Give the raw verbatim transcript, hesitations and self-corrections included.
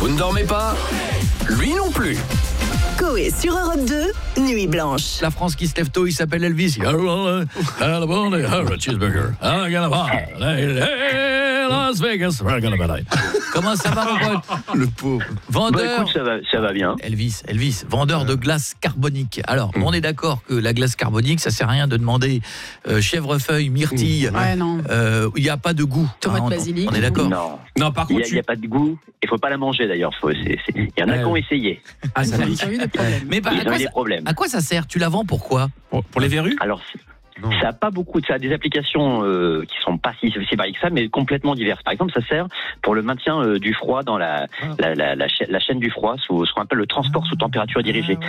Vous ne dormez pas ? Lui non plus. Coé sur Europe deux, Nuit Blanche. La France qui se lève tôt, il s'appelle Elvis. Cheeseburger. Las Vegas. Comment ça va, mon pote ? Le pauvre. Vendeur. Bah, écoute, ça va, ça va bien. Elvis, Elvis, vendeur de glace carbonique. Alors, on est d'accord que la glace carbonique, ça sert à rien de demander euh, chèvrefeuille, myrtille. Ouais, non. Euh, Il n'y a pas de goût. Tomate on, basilic. on est d'accord. Non, Non, par il contre, n'y a, a pas de goût. Il faut pas la manger d'ailleurs. Faut, c'est, c'est... Il y en a Ouais. qui ont essayé. ah, ça Ils ont eu des problèmes. Mais bah, Ils à, ont quoi eu des ça, problèmes. à quoi ça sert ? Tu la vends pourquoi ? pour, pour les verrues. Alors, Non. ça a pas beaucoup, ça a des applications euh, qui sont pas si si variées que ça, mais complètement diverses. Par exemple, ça sert pour le maintien euh, du froid dans la, la, la, la, cha- la chaîne du froid, sous ce qu'on appelle le transport sous température dirigée.